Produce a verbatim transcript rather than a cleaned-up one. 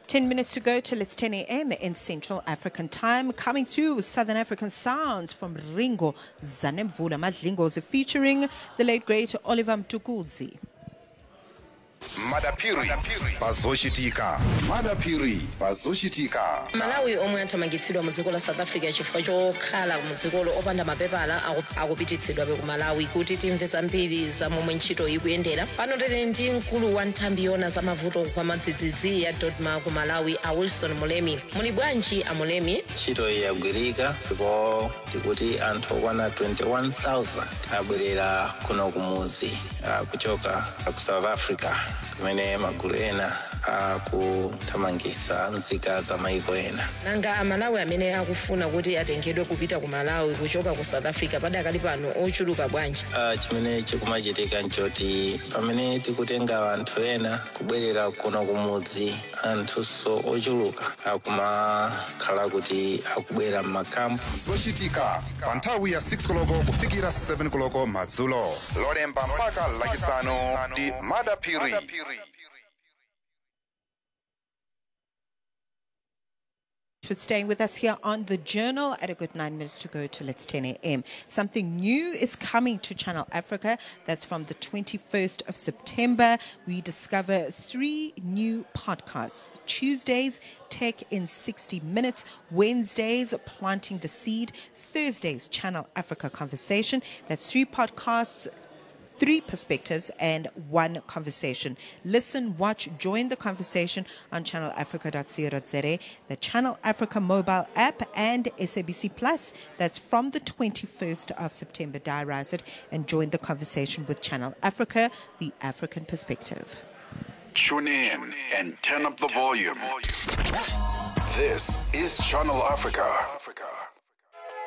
ten minutes to go till it's ten a.m. in Central African time. Coming through with Southern African sounds from Ringo Zanemvula Madlingozi featuring the late great Oliver Mtukudzi. Madapiri bazoshitika Madapiri bazoshitika Malawi omwe athamangitsidwa mu dziko la South Africa chifukwa chokhala mu dzikolo opanda mapepala akupititsidwa ku Malawi kuti timve zambiri za momwe ntchito ikuyendera. Pano tili ndi mkulu wa nthambi yona za mavuto kwa madzidzidzi ya Dodma ku Malawi a Wilson Mulemi. Muli bwanji a Mulemi? Ntchito iyi yagwirika ndipo tikuti anthu okwana twenty-one thousand abwerera kuno kumuzi kuchoka ku South Africa kumene magulu ena akuthamangitsa nzika za maiko ena. Nanga amalawi amene akufuna kuti atengedwe kupita ku Malawi kuchoka ku South Africa padakali pano ochuluka bwanji? Uh, chimene chikumachitika nchoti pamene tikutenga anthu ena kubwerera kuno kumudzi anthuso ochuluka akumakhala kuti akubwera m'makampu. Zochitika pa nthawi ya six koloko kufikira seven koloko madzulo lolemba mpaka lachisanu ndi Madapiri. For staying with us here on The Journal at a good nine minutes to go till it's ten a.m. Something new is coming to Channel Africa. That's from the twenty-first of September. We discover three new podcasts. Tuesdays, Tech in sixty minutes. Wednesdays, Planting the Seed. Thursdays, Channel Africa Conversation. That's three podcasts, three perspectives and one conversation. Listen, watch, join the conversation on channel africa dot co dot za, the Channel Africa mobile app and S A B C Plus. That's from the twenty-first of September. Diarize it and join the conversation with Channel Africa, the African perspective. Tune in and turn up the volume. This is Channel Africa.